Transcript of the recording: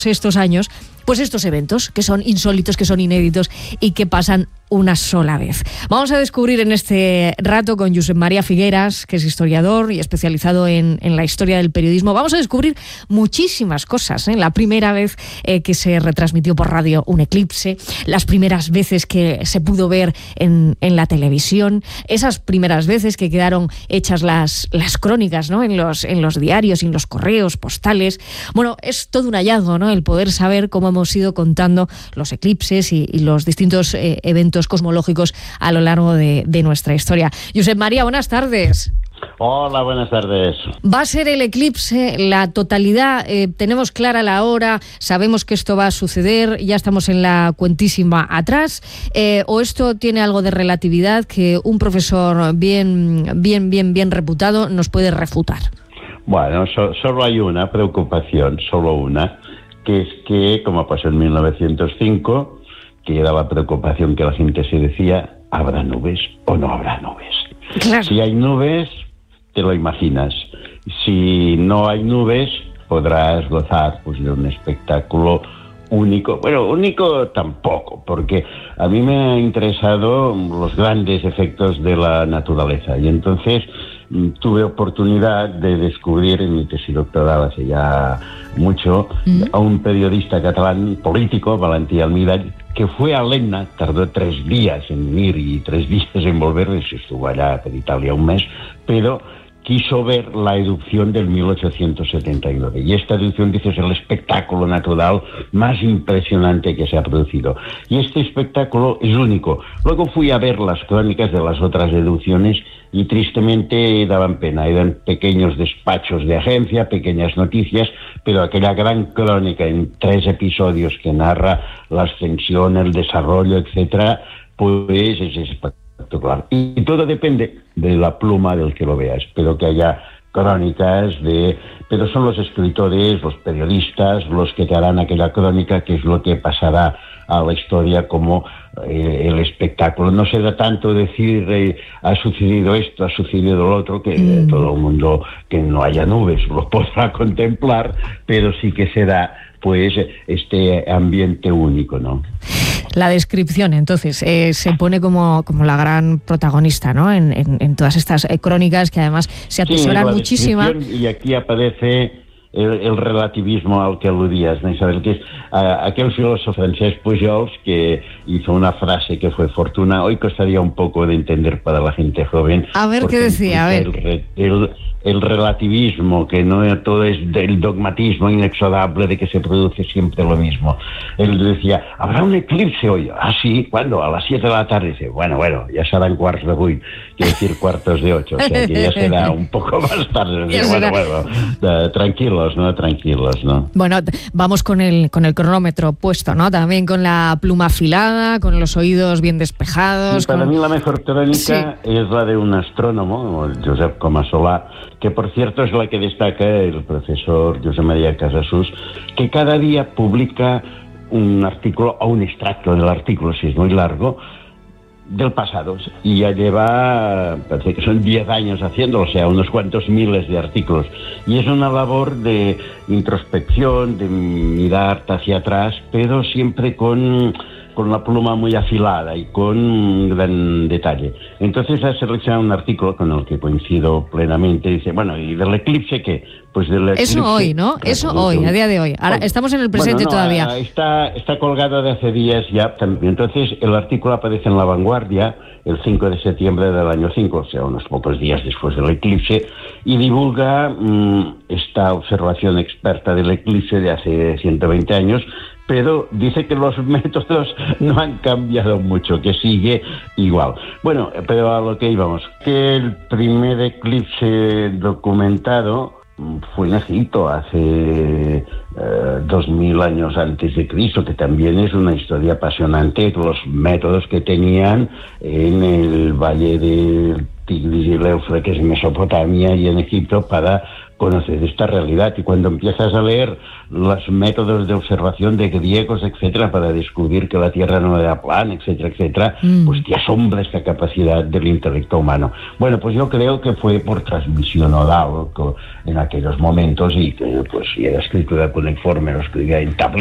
estos años, pues estos eventos que son insólitos, que son inéditos y que pasan una sola vez. Vamos a descubrir en este rato con Josep María Figueras, que es historiador y especializado en la historia del periodismo. Vamos a descubrir muchísimas cosas, ¿eh? La primera vez que se retransmitió por radio un eclipse, las primeras veces que se pudo ver en la televisión, esas primeras veces que quedaron hechas las crónicas, ¿no? en los diarios y en los correos postales. Bueno, es todo un hallazgo, ¿no? El poder saber cómo hemos ido contando los eclipses y los distintos eventos cosmológicos a lo largo de nuestra historia. Josep María, buenas tardes. Hola, buenas tardes. ¿Va a ser el eclipse la totalidad? ¿Tenemos clara la hora? ¿Sabemos que esto va a suceder? ¿Ya estamos en la cuentísima atrás? ¿O esto tiene algo de relatividad que un profesor bien reputado nos puede refutar? Bueno, solo hay una preocupación, solo una, que es que, como pasó en 1905, que era la preocupación que la gente se decía, ¿habrá nubes o no habrá nubes? Claro. Si hay nubes, te lo imaginas. Si no hay nubes, podrás gozar pues, de un espectáculo único. Bueno, único tampoco, porque a mí me han interesado los grandes efectos de la naturaleza. Y entonces tuve oportunidad de descubrir en mi tesis doctoral hace ya mucho a un periodista catalán político, Valentí Almirall, que fue a Lenna, tardó 3 días en ir y 3 días en volver, estuvo allá por Italia un mes, pero quiso ver la erupción del 1879. Y esta erupción, dice, es el espectáculo natural más impresionante que se ha producido. Y este espectáculo es único. Luego fui a ver las crónicas de las otras erupciones y tristemente daban pena. Eran pequeños despachos de agencia, pequeñas noticias, pero aquella gran crónica en 3 episodios que narra la ascensión, el desarrollo, etcétera, pues es espectacular. Y todo depende de la pluma del que lo vea. Espero que haya crónicas pero son los escritores, los periodistas, los que te harán aquella crónica, que es lo que pasará a la historia como el espectáculo. No se da tanto decir ha sucedido esto, ha sucedido lo otro, que todo el mundo, que no haya nubes, lo podrá contemplar, pero sí que se da pues este ambiente único, ¿no? La descripción, entonces, se pone como la gran protagonista, ¿no? En todas estas crónicas que además se atesoran muchísimo. Y aquí aparece el relativismo al que aludías, ¿no, Isabel? Que es aquel filósofo francés Pujols, que hizo una frase que fue fortuna. Hoy costaría un poco de entender para la gente joven. A ver qué decía, a ver. El relativismo, que no todo es del dogmatismo inexorable de que se produce siempre lo mismo. Él decía, ¿habrá un eclipse hoy? Ah, sí, ¿cuándo? A las 7 de la tarde. Dice, bueno, ya serán 7:15, quiere decir 7:45, o sea que ya será un poco más tarde. Dice, tranquilos, ¿no? Bueno, vamos con el cronómetro puesto, ¿no? También con la pluma afilada, con los oídos bien despejados. Sí, para mí la mejor crónica es la de un astrónomo, Josep Comasolà, que por cierto es la que destaca el profesor Josep María Casasus, que cada día publica un artículo o un extracto del artículo, si es muy largo, del pasado, y ya lleva, parece que son 10 años haciéndolo, o sea, unos cuantos miles de artículos, y es una labor de introspección, de mirar hacia atrás, pero siempre con la pluma muy afilada y con gran detalle. Entonces ha seleccionado un artículo con el que coincido plenamente. Dice, bueno, ¿y del eclipse qué? Pues del eclipse... Eso hoy, ¿no? Eso hoy, a día de hoy. Ahora estamos en el presente todavía. Está colgado de hace días ya también. Entonces el artículo aparece en La Vanguardia el 5 de septiembre del año 5, o sea, unos pocos días después del eclipse, y divulga esta observación experta del eclipse de hace 120 años, pero dice que los métodos no han cambiado mucho, que sigue igual. Bueno, pero a lo que íbamos, que el primer eclipse documentado fue en Egipto hace 2000 años antes de Cristo, que también es una historia apasionante, los métodos que tenían en el valle del Tigris y el Éufrates, en Mesopotamia y en Egipto, para conocer esta realidad. Y cuando empiezas a leer los métodos de observación de griegos, etcétera, para descubrir que la Tierra no era plana, etcétera, etcétera, pues te asombra esta capacidad del intelecto humano. Bueno, pues yo creo que fue por transmisión oral en aquellos momentos, y que pues si era escritura cuneiforme lo escribía en tablet.